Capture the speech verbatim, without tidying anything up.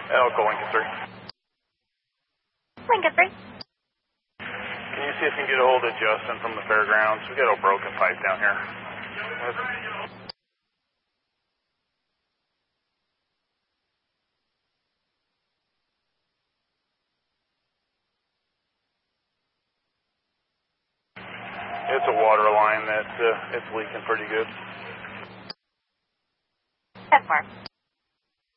I'll go Lincoln three. Lincoln three. Can you see if you can get a hold of Justin from the fairgrounds? We got a broken pipe down here. It's a water line that uh, it's leaking pretty good. ten four.